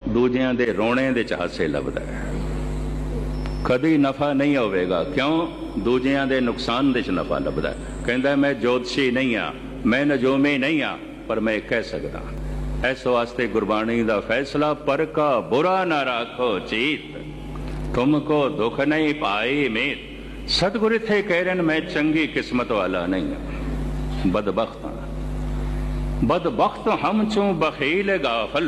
ਦੂਜਿਆਂ ਦੇ ਰੋਣੇ ਦੇ ਚ ਹਾਸੇ ਲੱਭਦਾ ਹੈ। ਕਦੀ ਨਫਾ ਨਹੀਂ ਹੋਵੇਗਾ, ਕਿਉਂ? ਦੂਜਿਆਂ ਦੇ ਨੁਕਸਾਨ ਦੇ ਚ ਨਫਾ ਲੱਭਦਾ। ਕਹਿੰਦਾ ਮੈਂ ਜੋਤਸ਼ੀ ਨਹੀਂ ਆ, ਮੈਂ ਨਜੂਮੀ ਨਹੀਂ ਆ, ਪਰ ਮੈਂ ਕਹਿ ਸਕਦਾ। ਇਸ ਵਾਸਤੇ ਗੁਰਬਾਣੀ ਦਾ ਫੈਸਲਾ, ਪਰ ਕਾ ਬੁਰਾ ਨਾ ਰਾਖੋ ਚੀਤ, ਤੁਮਕੋ ਦੁੱਖ ਨਹੀਂ ਪਾਈ ਮੀਤ। ਸਤਿਗੁਰ ਇੱਥੇ ਕਹਿ ਰਹੇ ਨੇ ਮੈਂ ਚੰਗੀ ਕਿਸਮਤ ਵਾਲਾ ਨਹੀਂ ਹਾਂ, ਬਦਬਖਤ ਹਾਂ। ਬਦਬਖਤ ਹਮ ਚੋਂ ਬਖੀਲ ਗਾਫਲ।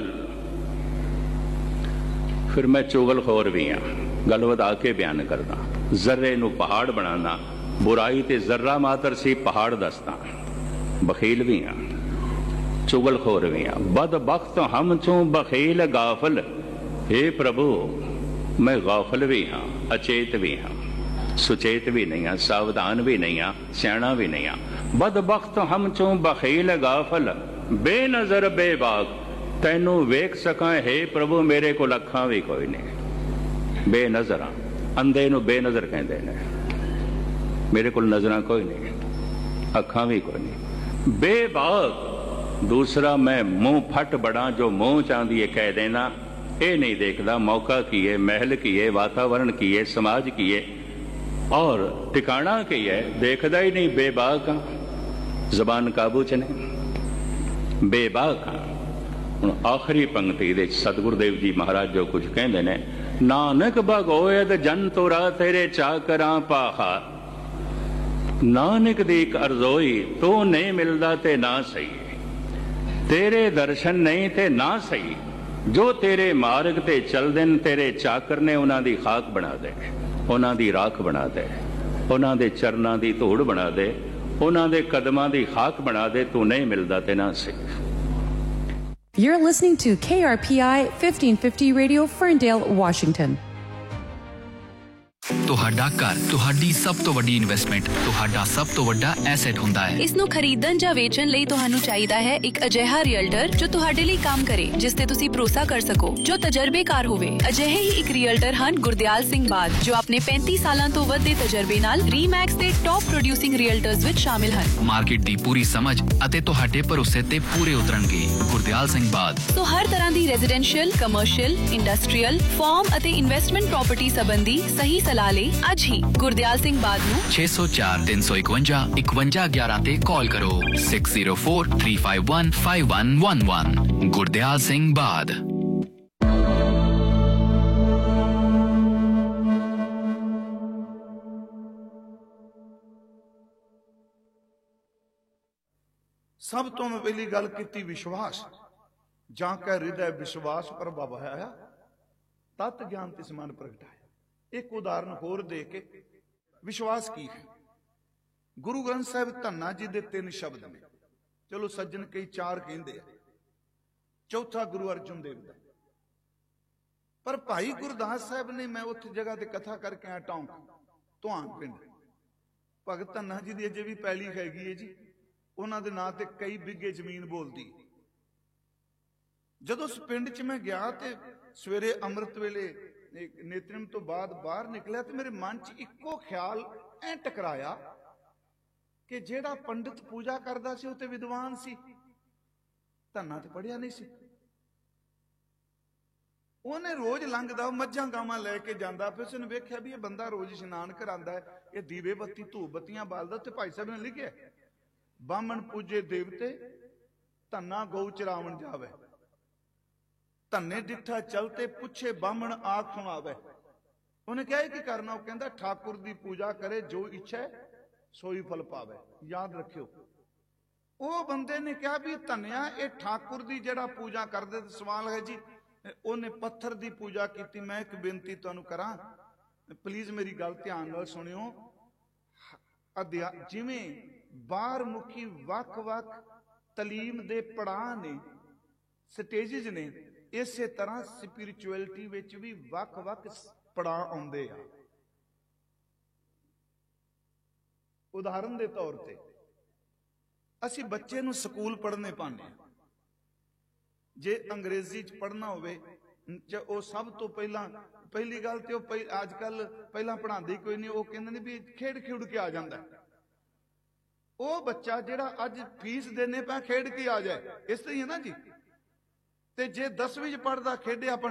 ਫਿਰ ਮੈਂ ਚੁਗਲਖੋਰ ਵੀ ਹਾਂ, ਗੱਲ ਵਧਾ ਕੇ ਬਿਆਨ ਕਰਦਾ। ਜ਼ਰਰੇ ਨੂੰ ਪਹਾੜ ਬਣਾਉਣਾ, ਬੁਰਾਈ ਤੇ ਜ਼ਰਰਾ ਮਾਤਰ ਸੀ ਪਹਾੜ ਦੱਸਦਾ। ਬਖੀਲ ਵੀ ਹਾਂ, ਚੁਗਲਖੋਰ ਵੀ ਹਾਂ। ਬਦਬਖਤ ਹਮ ਚੋਂ ਬਖੀਲ ਗਾਫਲ। हे ਪ੍ਰਭੂ, ਮੈਂ ਗਾਫਲ ਵੀ ਹਾਂ, ਅਚੇਤ ਵੀ ਹਾਂ, ਸੁਚੇਤ ਵੀ ਨਹੀਂ ਹਾਂ, ਸਾਵਧਾਨ ਵੀ ਨਹੀਂ ਹਾਂ, ਸਿਆਣਾ ਵੀ ਨਹੀਂ ਹਾਂ। ਬਦਬਖਤ ਹਮ ਚੋਂ ਬਖੀਲ ਗਾਫਲ, ਬੇਨਜ਼ਰ ਬੇਬਾਕ। ਤੈਨੂੰ ਵੇਖ ਸਕਾਂ हे ਪ੍ਰਭੂ, ਮੇਰੇ ਕੋਲ ਅੱਖਾਂ ਵੀ ਕੋਈ ਨਹੀਂ, ਬੇਨਜ਼ਰ ਹਾਂ। ਅੰਧੇ ਨੂੰ ਬੇਨਜ਼ਰ ਕਹਿੰਦੇ ਨੇ, ਮੇਰੇ ਕੋਲ ਨਜ਼ਰਾਂ ਕੋਈ ਨਹੀਂ, ਅੱਖਾਂ ਵੀ ਕੋਈ ਨਹੀਂ। ਬੇਬਾਕ ਦੂਸਰਾ, ਮੈਂ ਮੂੰਹ ਫੱਟ ਬੜਾ, ਜੋ ਮੂੰਹ ਚਾਹੁੰਦੀ ਹੈ ਕਹਿ ਦੇਣਾ। ਇਹ ਨਹੀਂ ਦੇਖਦਾ ਮੌਕਾ ਕੀ ਹੈ, ਮਹਿਲ ਕੀ ਹੈ, ਵਾਤਾਵरण ਕੀ ਹੈ, ਸਮਾਜ ਕੀ ਹੈ ਔਰ ਟਿਕਾਣਾ ਕੀ ਹੈ, ਦੇਖਦਾ ਹੀ ਨਹੀਂ। ਬੇਬਾਕ ਹਾਂ, ਜ਼ਬਾਨ ਕਾਬੂ ਚ ਨਹੀਂ, ਬੇਬਾਕ ਹਾਂ। ਹੁਣ ਆਖਰੀ ਪੰਕਤੀ ਦੇ ਸਤਿਗੁਰਦੇਵ ਜੀ ਮਹਾਰਾਜ ਜੋ ਕੁਝ ਕਹਿੰਦੇ ਨੇ, ਨਾਨਕ ਭਗੋਇਦ ਜਨ ਤੋਰਾ ਤੇਰੇ ਚਾਕਰਾਂ ਪਾਹਾ। ਨਾਨਕ ਦੀ ਇੱਕ ਅਰਜ਼ੋਈ, ਤੂੰ ਨਹੀਂ ਮਿਲਦਾ ਤੇ ਨਾ ਸਹੀ, ਤੇਰੇ ਦਰਸ਼ਨ ਨਹੀਂ ਤੇ ਨਾ ਸਹੀ। ਜੋ ਤੇਰੇ ਮਾਰਗ ਤੇ ਚੱਲਦੇ ਨੇ, ਤੇਰੇ ਚਾਕਰ ਨੇ, ਉਹਨਾਂ ਦੀ ਖਾਕ ਬਣਾ ਦੇ, ਉਹਨਾਂ ਦੀ ਰਾਖ ਬਣਾ ਦੇ, ਉਹਨਾਂ ਦੇ ਚਰਨਾਂ ਦੀ ਧੂੜ ਬਣਾ ਦੇ, ਉਹਨਾਂ ਦੇ ਕਦਮਾਂ ਦੀ ਖਾਕ ਬਣਾ ਦੇ। ਤੂੰ ਨਹੀਂ ਮਿਲਦਾ ਤੇ ਨਾ ਸਹੀ। You're listening to KRPI 1550 Radio, Ferndale, Washington. ਤੁਹਾਡਾ ਘਰ ਤੁਹਾਡੀ ਸਭ ਤੋਂ ਵੱਡੀ ਇਨਵੈਸਟਮੈਂਟ, ਤੁਹਾਡਾ ਸਭ ਤੋਂ ਵੱਡਾ ਐਸੈਟ ਹੁੰਦਾ ਹੈ। ਇਸ ਨੂੰ ਖਰੀਦਣ ਜਾਂ ਵੇਚਣ ਲਈ ਤੁਹਾਨੂੰ ਚਾਹੀਦਾ ਹੈ ਇੱਕ ਅਜਿਹਾ ਰੀਅਲਟਰ ਜੋ ਤੁਹਾਡੇ ਲਈ ਕੰਮ ਕਰੇ, ਜਿਸ ਤੇ ਤੁਸੀਂ ਭਰੋਸਾ ਕਰ ਸਕੋ, ਜੋ ਤਜਰਬੇਕਾਰ ਹੋਵੇ। ਅਜਿਹੇ ਹੀ ਇੱਕ ਰੀਅਲਟਰ ਹਨ ਗੁਰਦਿਆਲ ਸਿੰਘ ਬਾਦ, ਜੋ ਆਪਣੇ 35 ਸਾਲਾਂ ਤੋਂ ਵੱਧ ਦੇ ਤਜਰਬੇ ਨਾਲ ਰੀਮੈਕਸ ਦੇ ਟੌਪ ਪ੍ਰੋਡਿਊਸਿੰਗ ਰੀਅਲਟਰਸ ਵਿੱਚ ਸ਼ਾਮਿਲ ਹਨ। ਮਾਰਕੀਟ ਦੀ ਪੂਰੀ ਸਮਝ ਅਤੇ ਤੁਹਾਡੇ ਭਰੋਸੇ ਤੇ ਪੂਰੇ ਉਤਰਨਗੇ ਗੁਰਦਿਆਲ ਸਿੰਘ ਬਾਦ। ਸੋ ਹਰ ਤਰ੍ਹਾਂ ਦੀ ਰੈਜ਼ੀਡੈਂਸ਼ੀਅਲ, ਕਮਰਸ਼ੀਅਲ, ਇੰਡਸਟਰੀਅਲ, ਫਾਰਮ ਅਤੇ ਇਨਵੈਸਟਮੈਂਟ ਪ੍ਰਾਪਰਟੀ ਸੰਬੰਧੀ ਸਹੀ ਸਲਾਹ ਲਈ ਅੱਜ ਹੀ ਗੁਰਦਿਆਲ ਸਿੰਘ ਬਾਦ ਨੂੰ 604 351 5111 ਤੇ ਕਾਲ ਕਰੋ। 604 351 5111। ਗੁਰਦਿਆਲ ਸਿੰਘ ਬਾਦ। ਸਭ ਤੋਂ ਮੈਂ ਪਹਿਲੀ ਗੱਲ ਕੀਤੀ ਵਿਸ਼ਵਾਸ। ਜਾਂ ਕੈ ਹਿਰਦੈ ਵਿਸ਼ਵਾਸ ਪ੍ਰਭਾਵਾਇਆ, ਤਤ ਗਿਆਨ ਤਿਸ ਮਨ ਪ੍ਰਗਟਾਇਆ। ਇੱਕ ਉਦਾਹਰਨ ਹੋਰ ਦੇ ਕੇ, ਵਿਸ਼ਵਾਸ ਕੀ ਹੈ? ਗੁਰੂ ਗ੍ਰੰਥ ਸਾਹਿਬ ਧੰਨਾ ਜੀ ਦੇ 3 ਸ਼ਬਦ ਨੇ। ਚਲੋ ਸੱਜਣ ਕਈ 4 ਕਹਿੰਦੇ ਆ, ਚੌਥਾ ਗੁਰੂ ਅਰਜਨ ਦੇਵ ਦਾ। ਪਰ ਭਾਈ ਗੁਰਦਾਸ ਸਾਹਿਬ ਨੇ, ਮੈਂ ਉੱਥੇ ਜਗ੍ਹਾ ਤੇ ਕਥਾ ਕਰਕੇ ਆਇਆ ਟੌਂਕ ਧੁਆਨ ਪਿੰਡ, ਭਗਤ ਧੰਨਾ ਜੀ ਦੀ ਅਜੇ ਵੀ ਪੈਲੀ ਹੈਗੀ ਹੈ ਜੀ, ਉਹਨਾਂ ਦੇ ਨਾਂ ਤੇ ਕਈ ਬਿੱਗੇ ਜ਼ਮੀਨ ਬੋਲਦੀ। ਜਦੋਂ ਉਸ ਪਿੰਡ 'ਚ ਮੈਂ ਗਿਆ ਤੇ ਸਵੇਰੇ ਅੰਮ੍ਰਿਤ ਵੇਲੇ ਨੇਤਰਮ ਤੋਂ ਬਾਅਦ ਬਾਹਰ ਨਿਕਲਿਆ ਤੇ ਮੇਰੇ ਮਨ 'ਚ ਇੱਕੋ ਖਿਆਲ ਐ ਟਕਰਾਇਆ ਕਿ ਜਿਹੜਾ ਪੰਡਿਤ ਪੂਜਾ ਕਰਦਾ ਸੀ ਉਹ ਤੇ ਵਿਦਵਾਨ ਸੀ, ਧੰਨਾ ਤੇ ਪੜਿਆ ਨਹੀਂ ਸੀ। ਉਹਨੇ ਰੋਜ਼ ਲੰਘਦਾ, ਮੱਝਾਂ ਗਾਵਾਂ ਲੈ ਕੇ ਜਾਂਦਾ, ਫਿਰ ਉਸਨੇ ਵੇਖਿਆ ਵੀ ਇਹ ਬੰਦਾ ਰੋਜ਼ ਇਸ਼ਨਾਨ ਕਰਾਂਦਾ ਹੈ, ਇਹ ਦੀਵੇ ਬੱਤੀ ਧੂਪ ਬੱਤੀਆਂ ਬਾਲਦਾ। ਤੇ ਭਾਈ ਸਾਹਿਬ ਨੇ ਲਿਖਿਆ, ਬਾਹਮਣ ਪੂਜੇ ਦੇਵਤੇ, ਧੰਨਾ ਗਊ ਚਰਾਵਣ ਜਾਵੇ। ਧੰਨੇ ਡਿੱਠਾ ਚਲਤੇ, ਪੁੱਛੇ ਬਾਹਮਣ ਆਖ ਸੁਣਾਵੇ। ਉਹਨੇ ਕਿਹਾ ਕੀ ਕਰਨਾ? ਉਹ ਕਹਿੰਦਾ ਠਾਕੁਰ ਦੀ ਪੂਜਾ ਕਰੇ, ਜੋ ਇੱਛਾ ਸੋਈ ਫਲ ਪਾਵੇ। ਯਾਦ ਰੱਖਿਓ, ਉਹ ਬੰਦੇ ਨੇ ਕਿਹਾ ਵੀ ਧੰਨਿਆ ਇਹ ਠਾਕੁਰ ਦੀ ਜਿਹੜਾ ਪੂਜਾ ਕਰਦੇ, ਤੇ ਸਵਾਲ ਹੈ ਜੀ ਉਹਨੇ ਪੱਥਰ ਦੀ ਪੂਜਾ ਕੀਤੀ। ਮੈਂ ਇੱਕ ਬੇਨਤੀ ਤੁਹਾਨੂੰ ਕਰਾਂ, ਪਲੀਜ਼ ਮੇਰੀ ਗੱਲ ਧਿਆਨ ਨਾਲ ਸੁਣਿਓ। ਜਿਵੇਂ ਬਾਹਰ ਮੁਖੀ ਵੱਖ-ਵੱਖ ਤਾਲੀਮ ਦੇ ਪੜਾਅ ਨੇ, ਸਟੇਜਿਸ ਨੇ, ਇਸੇ ਤਰ੍ਹਾਂ ਸਪਿਰਿਚੁਅਲਿਟੀ ਵਿੱਚ ਵੀ ਵੱਖ-ਵੱਖ ਪੜਾਅ ਆਉਂਦੇ ਆ। ਉਦਾਹਰਨ ਦੇ ਤੌਰ ਤੇ ਅਸੀਂ ਬੱਚੇ ਨੂੰ ਸਕੂਲ ਪੜ੍ਹਨੇ ਪਾਉਂਦੇ ਹਾਂ। ਜੇ ਅੰਗਰੇਜ਼ੀ 'ਚ ਪੜ੍ਹਨਾ ਹੋਵੇ, ਉਹ ਸਭ ਤੋਂ ਪਹਿਲੀ ਗੱਲ ਤੇ ਉਹ ਅੱਜ ਕੱਲ ਪਹਿਲਾਂ ਪੜ੍ਹਾਉਂਦੇ ਕੋਈ ਨਹੀਂ, ਉਹ ਕਹਿੰਦੇ ਨੇ ਵੀ ਖੇਡ ਖੇਡ ਕੇ ਆ ਜਾਂਦਾ। ਉਹ ਬੱਚਾ ਜਿਹੜਾ ਅੱਜ ਫੀਸ ਦੇਣੇ ਪਿਆ ਖੇਡ ਕੇ ਆ ਜਾਏ, ਇਸ ਤਰ੍ਹਾਂ ਹੀ ਹੈ ਨਾ ਜੀ। ਤੇ ਜੇ 10ਵੀਂ 'ਚ ਪੜ੍ਹਦਾ ਖੇਡਿਆ